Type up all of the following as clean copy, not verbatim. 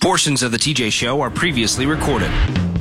Portions of the TJ Show are previously recorded.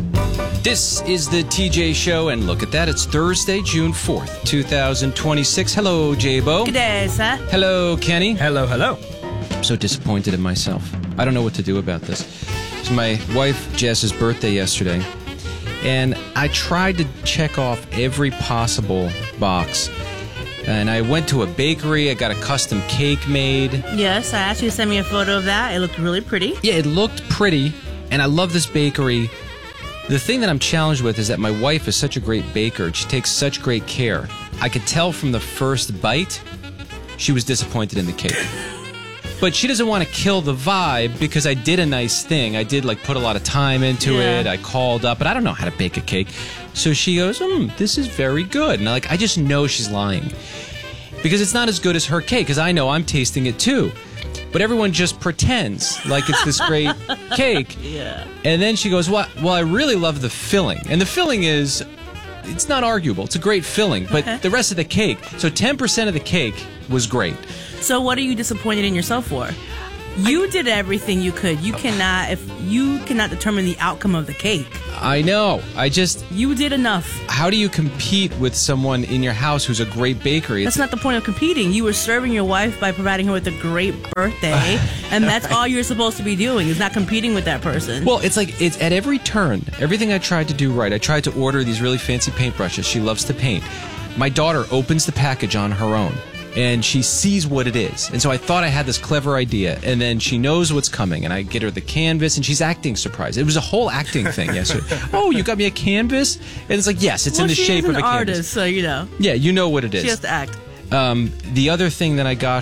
This is the TJ Show, and look at that. It's Thursday, June 4th, 2026. Hello, J-Bo. Good day, sir. Hello, Kenny. Hello, hello. I'm so disappointed in myself. I don't know what to do about this. It's my wife, Jess's birthday yesterday, and I tried to check off every possible box. And I went to a bakery. I got a custom cake made. Yes, I asked you to send me a photo of that. It looked really pretty. Yeah, it looked pretty, and I love this bakery. The thing that I'm challenged with is that my wife is such a great baker. She takes such great care. I could tell from the first bite she was disappointed in the cake. But she doesn't want to kill the vibe because I did a nice thing. I did put a lot of time into it. I called up, but I don't know how to bake a cake. So she goes, this is very good. And I just know she's lying. Because it's not as good as her cake, because I know I'm tasting it too. But everyone just pretends like it's this great cake. Yeah. And then she goes, well, I really love the filling. And the filling is, it's not arguable. It's a great filling. But the rest of the cake, so 10% of the cake was great. So what are you disappointed in yourself for? You did everything you could. You cannot determine the outcome of the cake. I know. You did enough. How do you compete with someone in your house who's a great bakery? That's not the point of competing. You were serving your wife by providing her with a great birthday, and that's all you're supposed to be doing, is not competing with that person. Well, it's at every turn, everything I tried to do right. I tried to order these really fancy paintbrushes. She loves to paint. My daughter opens the package on her own, and she sees what it is. And so I thought I had this clever idea, and then she knows what's coming, and I get her the canvas, and she's acting surprised. It was a whole acting thing yesterday. Oh, you got me a canvas? And it's yes, it's in the shape of a canvas. She's an artist, so you know. Yeah, you know what it is. She has to act. The other thing that I got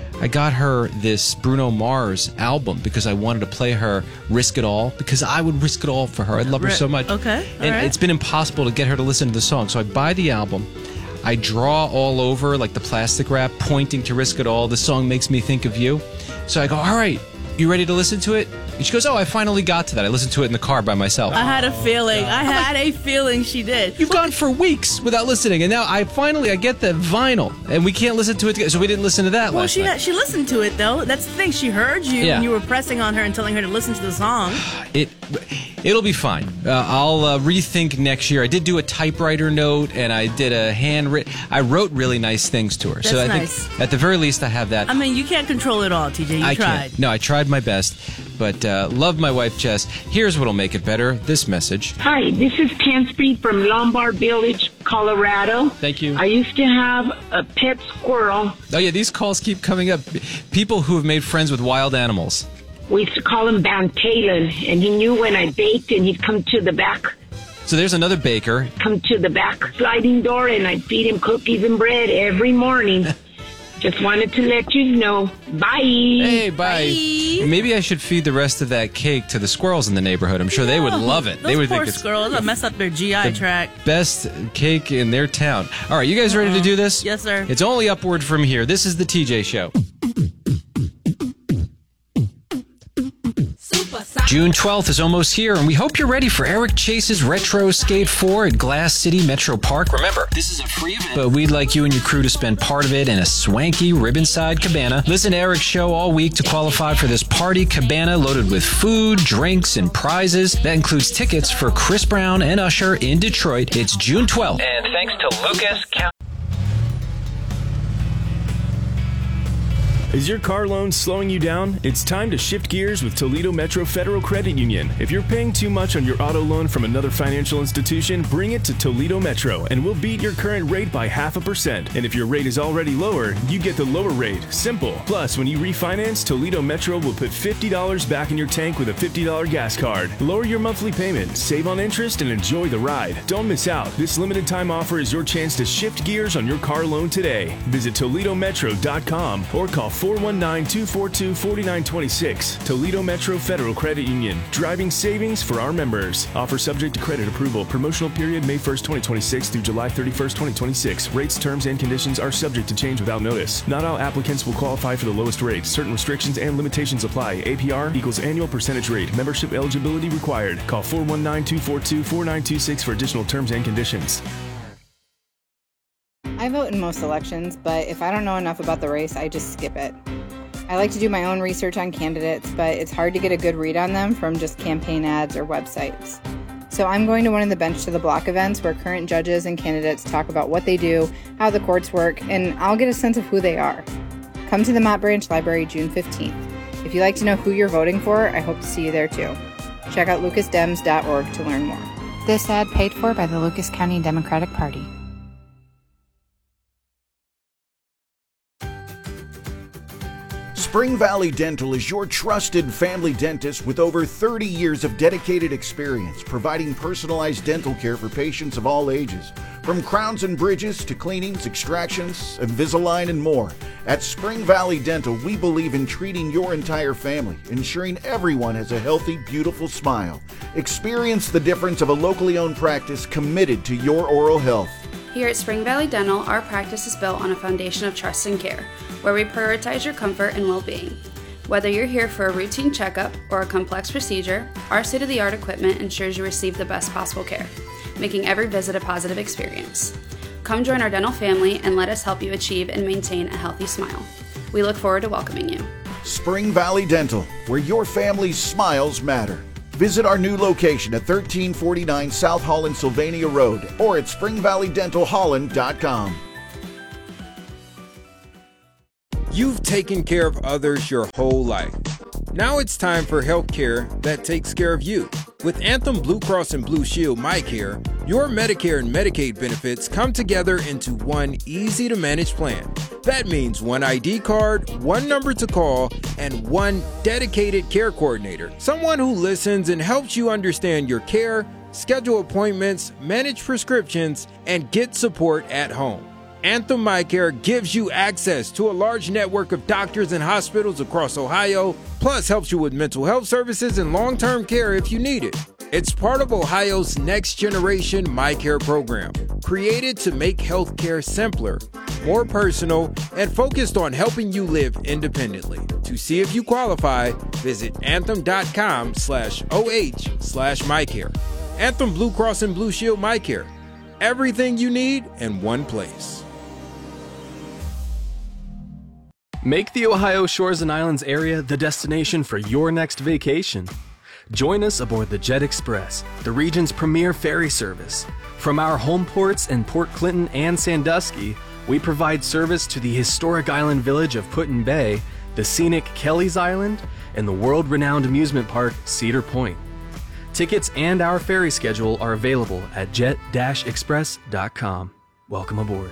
her this Bruno Mars album because I wanted to play her Risk It All, because I would risk it all for her. I love her so much. Okay, all and right. It's been impossible to get her to listen to the song, so I buy the album. I draw all over the plastic wrap, pointing to Risk It All. The song makes me think of you. So I go, all right, you ready to listen to it? And she goes, I finally got to that. I listened to it in the car by myself. I had a feeling. I had a feeling she did. You've gone for weeks without listening, and now I get the vinyl, and we can't listen to it together, so we didn't listen to that last night. She listened to it, though. That's the thing. She heard you, and you were pressing on her and telling her to listen to the song. It'll be fine. I'll rethink next year. I did do a typewriter note, and I did a handwritten. I wrote really nice things to her. That's so I nice. think at the very least I have that. I mean, you can't control it all, TJ. You tried. Can't. No, I tried my best, but love my wife, Jess. Here's what'll make it better. This message. Hi, this is Tansby from Lombard Village, Colorado. Thank you. I used to have a pet squirrel. Oh, yeah, these calls keep coming up. People who have made friends with wild animals. We used to call him Van Talen, and he knew when I baked, and he'd come to the back. So there's another baker. Come to the back sliding door, and I'd feed him cookies and bread every morning. Just wanted to let you know. Bye. Hey, bye. Maybe I should feed the rest of that cake to the squirrels in the neighborhood. I'm sure they would love it. They would poor think it's squirrels. It'll mess up their GI tract. Best cake in their town. All right, you guys ready to do this? Yes, sir. It's only upward from here. This is the TJ Show. June 12th is almost here, and we hope you're ready for Eric Chase's Retro Skate 4 at Glass City Metro Park. Remember, this is a free event, but we'd like you and your crew to spend part of it in a swanky ribbon-side cabana. Listen to Eric's show all week to qualify for this party cabana loaded with food, drinks, and prizes. That includes tickets for Chris Brown and Usher in Detroit. It's June 12th. And thanks to Lucas County. Is your car loan slowing you down? It's time to shift gears with Toledo Metro Federal Credit Union. If you're paying too much on your auto loan from another financial institution, bring it to Toledo Metro and we'll beat your current rate by 0.5%. And if your rate is already lower, you get the lower rate. Simple. Plus, when you refinance, Toledo Metro will put $50 back in your tank with a $50 gas card. Lower your monthly payment, save on interest, and enjoy the ride. Don't miss out. This limited time offer is your chance to shift gears on your car loan today. Visit ToledoMetro.com or call 419-242-4926. Toledo Metro Federal Credit Union. Driving savings for our members. Offer subject to credit approval. Promotional period May 1st, 2026 through July 31st, 2026. Rates, terms, and conditions are subject to change without notice. Not all applicants will qualify for the lowest rate. Certain restrictions and limitations apply. APR equals annual percentage rate. Membership eligibility required. Call 419-242-4926 for additional terms and conditions. I vote in most elections, but if I don't know enough about the race, I just skip it. I like to do my own research on candidates, but it's hard to get a good read on them from just campaign ads or websites. So I'm going to one of the Bench to the Block events where current judges and candidates talk about what they do, how the courts work, and I'll get a sense of who they are. Come to the Mott Branch Library June 15th. If you'd like to know who you're voting for, I hope to see you there too. Check out lucasdems.org to learn more. This ad paid for by the Lucas County Democratic Party. Spring Valley Dental is your trusted family dentist with over 30 years of dedicated experience providing personalized dental care for patients of all ages. From crowns and bridges to cleanings, extractions, Invisalign, and more. At Spring Valley Dental, we believe in treating your entire family, ensuring everyone has a healthy, beautiful smile. Experience the difference of a locally owned practice committed to your oral health. Here at Spring Valley Dental, our practice is built on a foundation of trust and care, where we prioritize your comfort and well-being. Whether you're here for a routine checkup or a complex procedure, our state-of-the-art equipment ensures you receive the best possible care, making every visit a positive experience. Come join our dental family and let us help you achieve and maintain a healthy smile. We look forward to welcoming you. Spring Valley Dental, where your family's smiles matter. Visit our new location at 1349 South Holland Sylvania Road or at springvalleydentalholland.com. You've taken care of others your whole life. Now it's time for health care that takes care of you. With Anthem Blue Cross and Blue Shield MyCare, your Medicare and Medicaid benefits come together into one easy-to-manage plan. That means one ID card, one number to call, and one dedicated care coordinator. Someone who listens and helps you understand your care, schedule appointments, manage prescriptions, and get support at home. Anthem MyCare gives you access to a large network of doctors and hospitals across Ohio, plus helps you with mental health services and long-term care if you need it. It's part of Ohio's next generation MyCare program, created to make healthcare simpler, more personal, and focused on helping you live independently. To see if you qualify, visit anthem.com/OH/MyCare. Anthem Blue Cross and Blue Shield MyCare. Everything you need in one place. Make the Ohio Shores and Islands area the destination for your next vacation. Join us aboard the Jet Express, the region's premier ferry service. From our home ports in Port Clinton and Sandusky, we provide service to the historic island village of Put in Bay, the scenic Kelly's Island, and the world-renowned amusement park Cedar Point. Tickets and our ferry schedule are available at jet-express.com. Welcome aboard.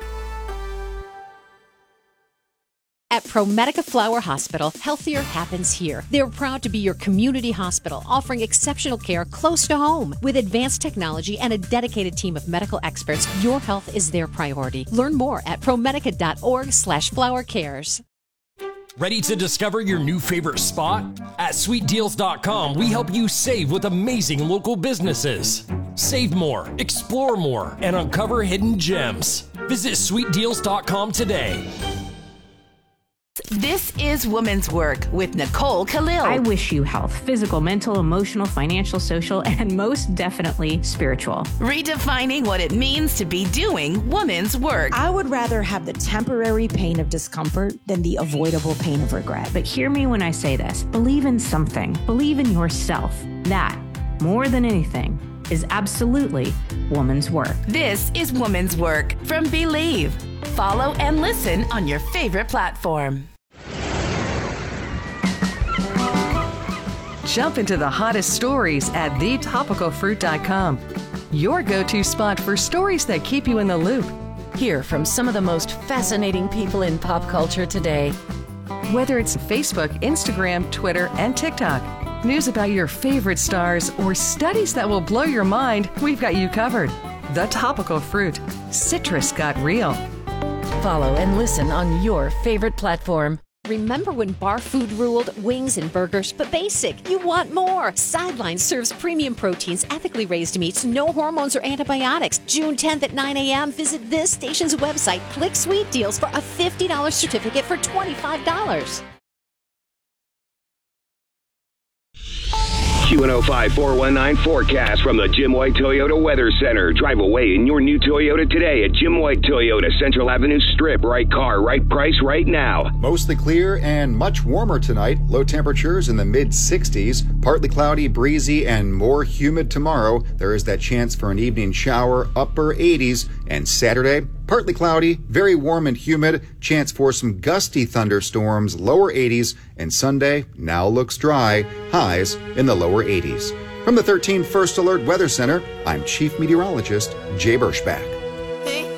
At ProMedica Flower Hospital, healthier happens here. They're proud to be your community hospital, offering exceptional care close to home. With advanced technology and a dedicated team of medical experts, your health is their priority. Learn more at promedica.org/flowercares. Ready to discover your new favorite spot? At sweetdeals.com, we help you save with amazing local businesses. Save more, explore more, and uncover hidden gems. Visit sweetdeals.com today. This is Woman's Work with Nicole Khalil. I wish you health, physical, mental, emotional, financial, social, and most definitely spiritual. Redefining what it means to be doing woman's work. I would rather have the temporary pain of discomfort than the avoidable pain of regret. But hear me when I say this. Believe in something. Believe in yourself. That, more than anything, is absolutely woman's work. This is Woman's Work from Believe. Follow and listen on your favorite platform. Jump into the hottest stories at thetopicalfruit.com. Your go-to spot for stories that keep you in the loop. Hear from some of the most fascinating people in pop culture today. Whether it's Facebook, Instagram, Twitter, and TikTok, news about your favorite stars, or studies that will blow your mind, we've got you covered. The Topical Fruit. Citrus got real. Follow and listen on your favorite platform. Remember when bar food ruled? Wings and burgers, but basic. You want more. Sideline serves premium proteins, ethically raised meats, no hormones or antibiotics. June 10th at 9 a.m., visit this station's website. Click Sweet Deals for a $50 certificate for $25. Q105 419 forecast from the Jim White Toyota Weather Center. Drive away in your new Toyota today at Jim White Toyota, Central Avenue Strip. Right car, right price, right now. Mostly clear and much warmer tonight. Low temperatures in the mid-60s. Partly cloudy, breezy, and more humid tomorrow. There is that chance for an evening shower, upper 80s. And Saturday, partly cloudy, very warm and humid. Chance for some gusty thunderstorms, lower 80s. And Sunday now looks dry, highs in the lower 80s. From the 13 First Alert Weather Center, I'm Chief Meteorologist Jay Berschbach.